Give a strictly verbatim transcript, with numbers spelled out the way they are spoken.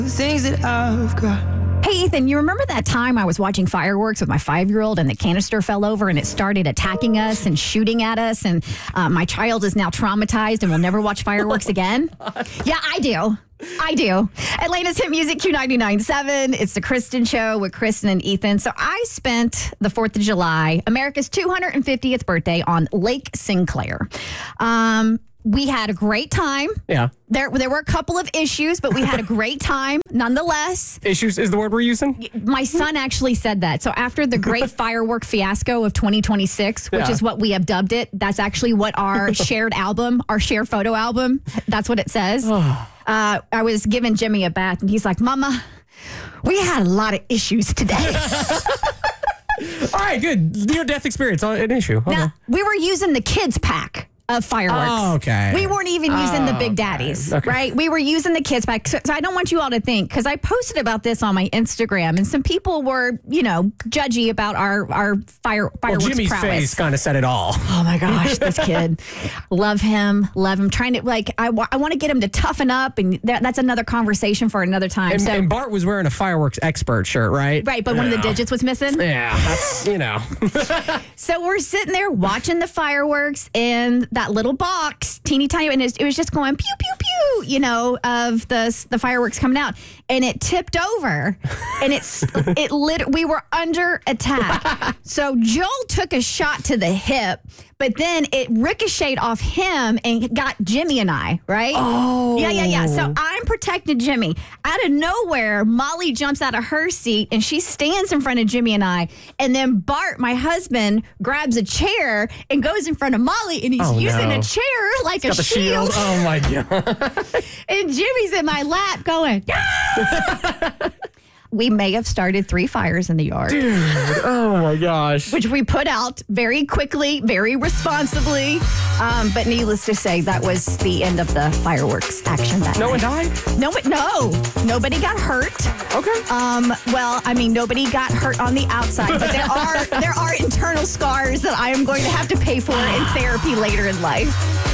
Things that I've got. Hey, Ethan, you remember that time I was watching fireworks with my five-year-old and the canister fell over and it started attacking us and shooting at us, and uh, my child is now traumatized and will never watch fireworks again? Yeah, I do. I do. Atlanta's Hit Music Q ninety-nine point seven. It's the Kristen Show with Kristen and Ethan. So I spent the fourth of July, America's two hundred fiftieth birthday, on Lake Sinclair. Um... We had a great time. Yeah. There there were a couple of issues, but we had a great time nonetheless. Issues is the word we're using? My son actually said that. So after the great firework fiasco of twenty twenty-six, which Yeah. is what we have dubbed it, that's actually what our shared album, our shared photo album, that's what it says. uh, I was giving Jimmy a bath, and he's like, Mama, we had a lot of issues today. All right, good. Near-death experience, uh, an issue. Okay. Now, we were using the kids pack of fireworks. Oh, okay. We weren't even using the Oh, Big okay. Daddies, Okay. right? We were using the kids pack. So, so I don't want you all to think, because I posted about this on my Instagram, and some people were, you know, judgy about our our fire Well, fireworks Jimmy's prowess. face kind of said it all. Oh my gosh, this kid. Love him, love him. Trying to, like, I, wa- I want to get him to toughen up, and that, that's another conversation for another time. And, so, and Bart was wearing a fireworks expert shirt, right? right, but one of the digits was missing. Yeah, that's, you know. So we're sitting there watching the fireworks in that little box, teeny tiny, and it, it was just going pew, pew, pew, you know, of the the fireworks coming out. And it tipped over, and it's it lit. We were under attack. So Joel took a shot to the hip, but then it ricocheted off him and got Jimmy and I, right? Oh. Yeah, yeah, yeah. So I'm protecting Jimmy. Out of nowhere, Molly jumps out of her seat and she stands in front of Jimmy and I. And then Bart, my husband, grabs a chair and goes in front of Molly, and he's Oh, using no. a chair like a Got the shield. shield. Oh, my God. And Jimmy's in my lap going, "Ah!" We may have started three fires in the yard, Oh, my gosh. which we put out very quickly, very responsibly. Um, but needless to say, that was the end of the fireworks action that No one night. died? No, but no, nobody got hurt. Okay. Um, well, I mean, nobody got hurt on the outside, but there are there are internal scars that I am going to have to pay for in therapy later in life.